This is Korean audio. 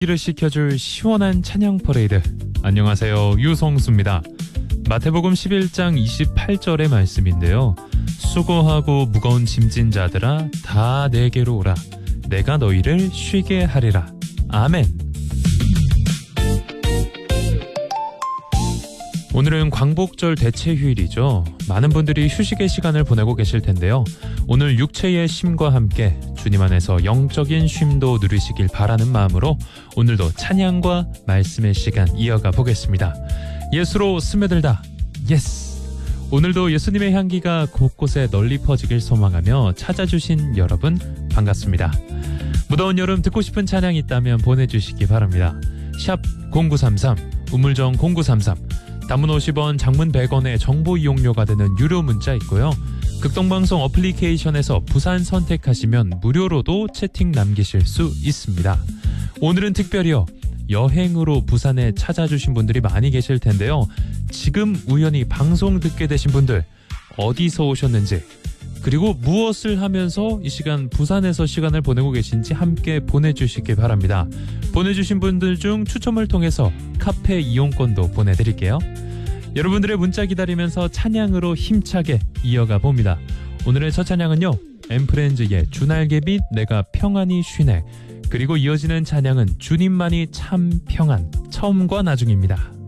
이를 시켜줄 시원한 찬양 퍼레이드. 안녕하세요, 유성수입니다. 마태복음 11장 28절의 말씀인데요. 수고하고 무거운 짐진 자들아 다 내게로 오라. 내가 너희를 쉬게 하리라. 아멘. 오늘은 광복절 대체휴일이죠. 많은 분들이 휴식의 시간을 보내고 계실 텐데요. 오늘 육체의 쉼과 함께 주님 안에서 영적인 쉼도 누리시길 바라는 마음으로 오늘도 찬양과 말씀의 시간 이어가 보겠습니다. 예수로 스며들다. 예스! 오늘도 예수님의 향기가 곳곳에 널리 퍼지길 소망하며 찾아주신 여러분 반갑습니다. 무더운 여름 듣고 싶은 찬양이 있다면 보내주시기 바랍니다. 샵 0933, 우물정 0933, 단문 50원, 장문 100원의 정보 이용료가 되는 유료 문자 있고요. 극동방송 어플리케이션에서 부산 선택하시면 무료로도 채팅 남기실 수 있습니다. 오늘은 특별히요. 여행으로 부산에 찾아주신 분들이 많이 계실 텐데요. 지금 우연히 방송 듣게 되신 분들 어디서 오셨는지 그리고 무엇을 하면서 이 시간 부산에서 시간을 보내고 계신지 함께 보내주시기 바랍니다. 보내주신 분들 중 추첨을 통해서 카페 이용권도 보내드릴게요. 여러분들의 문자 기다리면서 찬양으로 힘차게 이어가 봅니다. 오늘의 첫 찬양은요. 엠프렌즈의 주날개빛 내가 평안히 쉬네. 그리고 이어지는 찬양은 주님만이 참 평안 처음과 나중입니다.